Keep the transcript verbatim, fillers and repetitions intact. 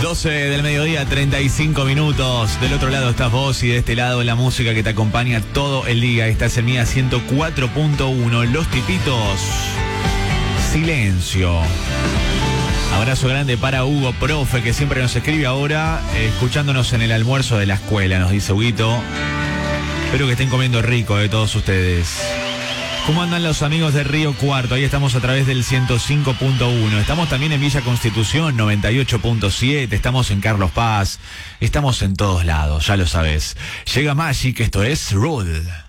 doce del mediodía, treinta y cinco minutos. Del otro lado estás vos y de este lado la música que te acompaña todo el día. Esta es el Mía ciento cuatro punto uno. Los Tipitos. Silencio. Abrazo grande para Hugo, profe, que siempre nos escribe ahora, eh, escuchándonos en el almuerzo de la escuela, nos dice Huguito. Espero que estén comiendo rico de todos ustedes. ¿Cómo andan los amigos de Río Cuarto? Ahí estamos a través del ciento cinco punto uno. Estamos también en Villa Constitución, noventa y ocho punto siete. Estamos en Carlos Paz. Estamos en todos lados, ya lo sabes. Llega Magic, esto es Rude.